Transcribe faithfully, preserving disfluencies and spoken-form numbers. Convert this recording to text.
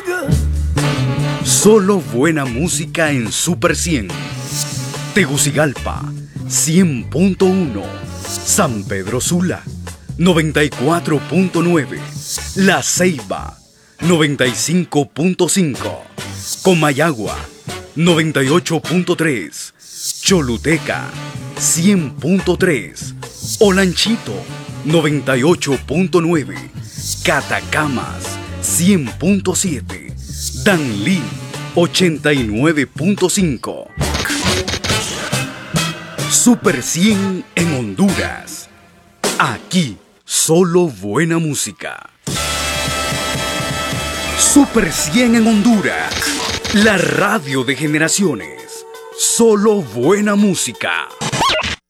Solo buena música en Super cien. Tegucigalpa, cien punto uno. San Pedro Sula, noventa y cuatro punto nueve. La Ceiba, noventa y cinco punto cinco. Comayagua, noventa y ocho punto tres. Choluteca, cien punto tres. Olanchito, noventa y ocho punto nueve. Catacamas, cien punto siete. Danlí, ochenta y nueve punto cinco. Super cien en Honduras. Aquí, solo buena música. Super cien en Honduras. La radio de generaciones. Solo buena música.